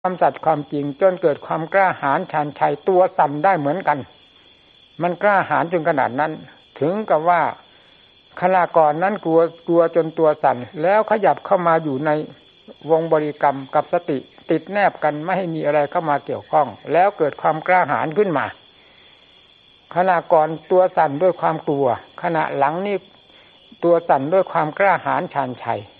ความสัตย์ความจริงจนเกิดความกล้าหาญชาญชัยตัวสั่นได้เหมือนกันมันกล้าหาญจนขนาดนั้นถึงกับว่าขณะก่อนนั้นกลัวจนตัวสั่นแล้วขยับเข้ามาอยู่ในวงบริกรรมกับสติติดแนบกันไม่ให้มีอะไรเข้ามาเกี่ยวข้องแล้วเกิดความกล้าหาญขึ้นมาขณะก่อนตัวสั่นด้วยความกลัวขณะหลังนี่ตัวสั่นด้วยความกล้าหาญชาญชัย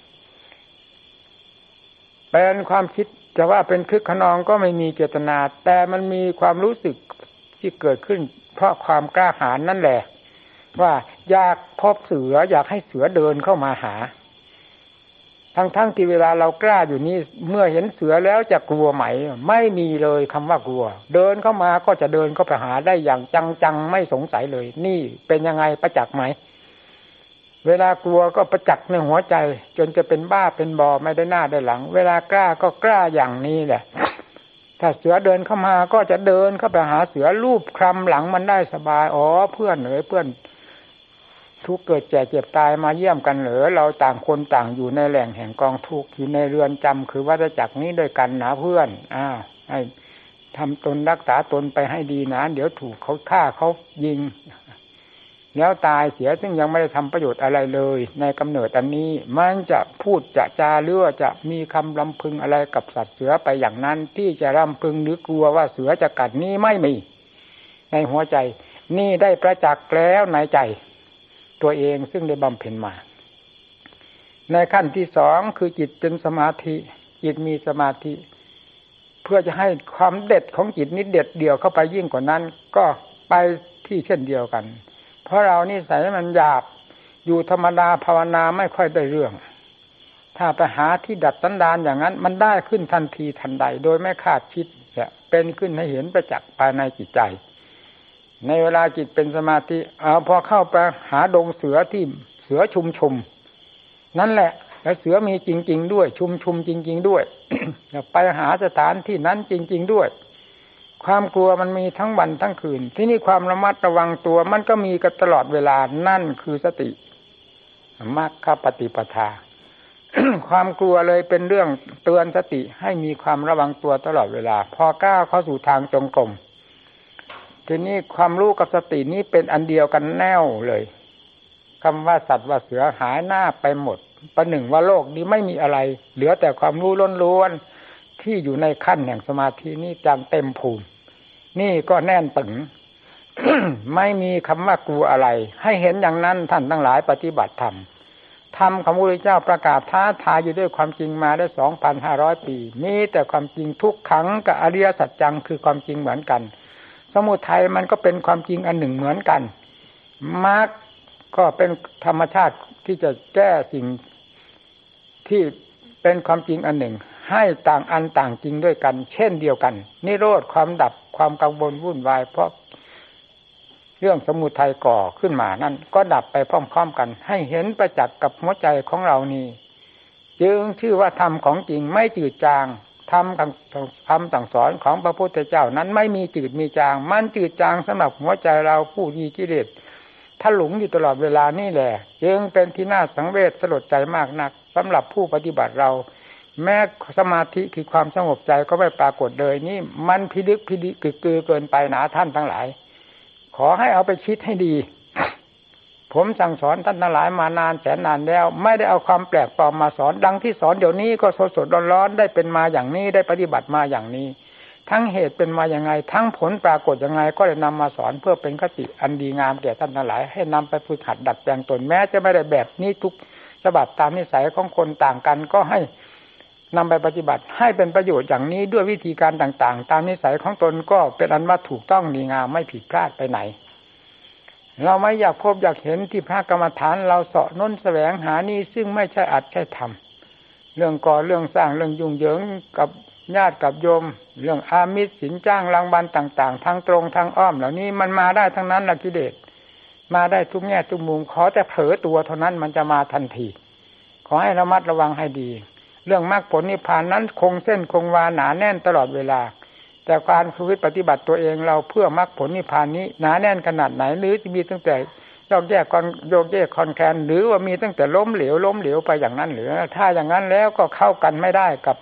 เป็นความคิดจะว่าเป็นคึกขนองก็ไม่มีเจตนาแต่มันมีความรู้สึกที่เกิดขึ้นเพราะความกล้าหาญนั่นแหละว่าอยากพบเสืออยากให้เสือเดินเข้ามาหาทั้งที่เวลาเรากล้าอยู่นี่เมื่อเห็นเสือแล้วจะกลัวไหมไม่มีเลยคำว่ากลัวเดินเข้ามาก็จะเดินเข้าไปหาได้อย่างจังๆไม่สงสัยเลยนี่เป็นยังไงประจักษ์ไหมเวลากลัวก็ประจักษ์ในหัวใจจนจะเป็นบ้าเป็นบอไม่ได้หน้าได้หลังเวลากล้าก็กล้าอย่างนี้แหละถ้าเสือเดินเข้ามาก็จะเดินเข้าไปหาเสือลูบคลำหลังมันได้สบายอ๋อเพื่อนเอ๋ยเพื่อนทุกเกิดแก่เจ็บตายมาเยี่ยมกันเหรอเราต่างคนต่างอยู่ในแหล่งแห่งกองทุกข์อยู่ในเรือนจำคือวัฏจักรนี้ด้วยกันนะเพื่อนให้ทำตนรักษาตนไปให้ดีนะเดี๋ยวถูกเขาฆ่าเขายิงแล้วตายเสียซึ่งยังไม่ได้ทำประโยชน์อะไรเลยในกำเนิดอันนี้มันจะพูดจะจาหรือว่าจะมีคำรำพึงอะไรกับสัตว์เสือไปอย่างนั้นที่จะรำพึงหรือกลัวว่าเสือจะกัดนี้ไม่มีในหัวใจนี่ได้ประจักษ์แล้วในใจตัวเองซึ่งได้บำเพ็ญมาในขั้นที่สองคือจิตเป็นสมาธิจิตมีสมาธิเพื่อจะให้ความเด็ดของจิตนี้เด็ดเดี่ยวเข้าไปยิ่งกว่านั้นก็ไปที่เช่นเดียวกันเพราะเรานี่ใส่มันหยาบอยู่ธรรมดาภาวนาไม่ค่อยได้เรื่องถ้าไปหาที่ดัดสันดานอย่างนั้นมันได้ขึ้นทันทีทันใดโดยไม่คาดคิดจะเป็นขึ้นให้เห็นประจักษ์ภายในจิตใจในเวลาจิตเป็นสมาธิพอเข้าไปหาดงเสือที่เสือชุมนั่นแหละแล้วเสือมีจริงๆด้วยชุมจริงๆด้วย ไปหาสถานที่นั้นจริงๆด้วยความกลัวมันมีทั้งวันทั้งคืนที่นี่ความระมัดระวังตัวมันก็มีกันตลอดเวลานั่นคือสติมรรคปฏิปทา ความกลัวเลยเป็นเรื่องเตือนสติให้มีความระวังตัวตลอดเวลาพอก้าวเข้าสู่ทางจงกรมทีนี้ความรู้กับสตินี้เป็นอันเดียวกันแน่วเลยคำว่าสัตว์ว่าเสือหายหน้าไปหมดประหนึ่งว่าโลกนี้ไม่มีอะไรเหลือแต่ความรู้ล้วนๆที่อยู่ในขั้นแห่งสมาธินี้จังเต็มภูมินี่ก็แน่นปึง ไม่มีคำว่ากลัวอะไรให้เห็นอย่างนั้นท่านทั้งหลายปฏิบัติธรรมของพระพุทธเจ้าประกาศท้าทายอยู่ด้วยความจริงมาได้ 2,500 ปีมีแต่ความจริงทุกขังกับอริยสัจจังคือความจริงเหมือนกันสมุทัยมันก็เป็นความจริงอันหนึ่งเหมือนกันมรรคก็เป็นธรรมชาติที่จะแก้สิ่งที่เป็นความจริงอันหนึ่งให้ต่างอันต่างจริงด้วยกันเช่นเดียวกันนิโรธความดับความกังวลวุ่นวายเพราะเรื่องสมุทัยก่อขึ้นมานั่นก็ดับไปพร้อมๆกันให้เห็นประจักษ์กับหัวใจของเรานี่จึงชื่อว่าธรรมของจริงไม่จืดจางธรรมสั่งสอนของพระพุทธเจ้านั้นไม่มีจืดมีจางมันจืดจางสำหรับหัวใจเราผู้มีกิเลสถ้าหลงอยู่ตลอดเวลานี่แหละจึงเป็นที่น่าสังเวชสลดใจมากนักสำหรับผู้ปฏิบัติเราแม้สมาธิคือความสงบใจก็ไม่ปรากฏเลยนี่มันพิลึกเกินไปหนาท่านทั้งหลายขอให้เอาไปคิดให้ดีผมสั่งสอนท่านทั้งหลายมานานแสนนานแล้วไม่ได้เอาความแปลกปลอมมาสอนดังที่สอนเดี๋ยวนี้ก็สดๆร้อนๆได้เป็นมาอย่างนี้ได้ปฏิบัติมาอย่างนี้ทั้งเหตุเป็นมาอย่างไงทั้งผลปรากฏยังไงก็ได้นำมาสอนเพื่อเป็นคติอันดีงามแก่ท่านทั้งหลายให้นำไปฝึกหัดดัดแปลงตนแม้จะไม่ได้แบบนี้ทุกฉบับตามนิสัยของคนต่างกันก็ให้นำไปปฏิบัติให้เป็นประโยชน์อย่างนี้ด้วยวิธีการต่างๆตามนิสัยของตนก็เป็นอันว่าถูกต้องดีงามไม่ผิดพลาดไปไหนเราไม่อยากพบอยากเห็นที่พระกรรมฐานเราเสาะน้นแสวงหานี่ซึ่งไม่ใช่อัดใช่ทำเรื่องก่อเรื่องสร้างเรื่องยุ่งเหยิงกับญาติกับโยมเรื่องอามิสสินจ้างรางวัลต่างๆทางตรงทางอ้อมเหล่านี้มันมาได้ทั้งนั้นละกิเลสมาได้ทุกแง่ทุกมุมขอแต่เผลอตัวเท่านั้นมันจะมาทันทีขอให้ระมัดระวังให้ดีเรื่องมรรคผลนิพพานนั้นคงเส้นคงวาหนาแน่นตลอดเวลาแต่การฝึกปฏิบัติตัวเองเราเพื่อมรรคผลนิพพานนี้หนาแน่นขนาดไหนหรือจะมีตั้งแต่โยกแยกคอนแคลนหรือว่ามีตั้งแต่ล้มเหลวไปอย่างนั้นหรือถ้าอย่างนั้นแล้วก็เข้ากันไม่ได้กับ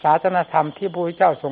ศาสนธรรมที่พระพุทธเจ้าทรง